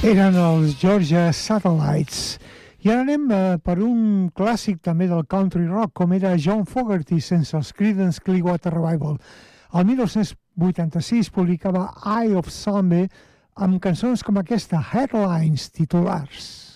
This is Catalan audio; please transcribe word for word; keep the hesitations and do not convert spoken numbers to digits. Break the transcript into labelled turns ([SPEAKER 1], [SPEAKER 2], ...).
[SPEAKER 1] Eren els Georgia Satellites. I ara anem eh, per un clàssic també del country rock, com era John Fogerty sense els Creedence Clearwater Revival. El dinou vuitanta-sis publicava Eye of Zombie amb cançons com aquesta, Headlines titulars.